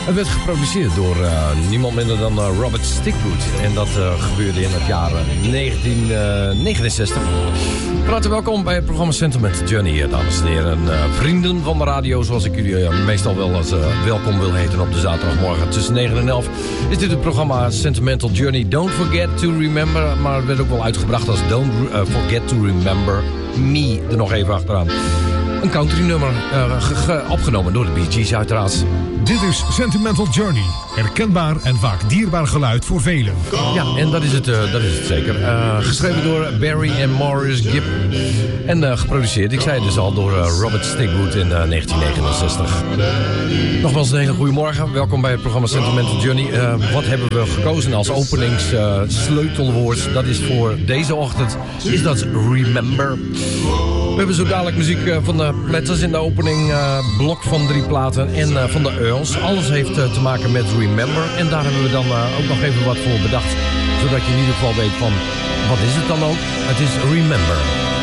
Het werd geproduceerd door niemand minder dan Robert Stigwood. En dat gebeurde in het jaar 1969. Hartelijk welkom bij het programma Sentimental Journey, dames en heren. Vrienden van de radio, zoals ik jullie meestal wel eens welkom wil heten op de zaterdagmorgen tussen 9 en 11. Is dit het programma Sentimental Journey. Don't forget to remember, maar het werd ook wel uitgebracht als Don't forget to remember me er nog even achteraan. Een country nummer, opgenomen door de Bee Gees uiteraard. Dit is Sentimental Journey. Herkenbaar en vaak dierbaar geluid voor velen. Ja, en dat is het zeker. Geschreven door Barry en Morris Gibb. En geproduceerd, ik zei het dus al, door Robert Stigwood in 1969. Nogmaals een hele goede morgen. Welkom bij het programma Sentimental Journey. Wat hebben we gekozen als openingssleutelwoord? Dat is voor deze ochtend, is dat Remember. We hebben zo dadelijk muziek van de Platters in de opening, blok van 3 platen en van de Earls. Alles heeft te maken met Remember en daar hebben we dan ook nog even wat voor bedacht. Zodat je in ieder geval weet van, wat is het dan ook? Het is Remember.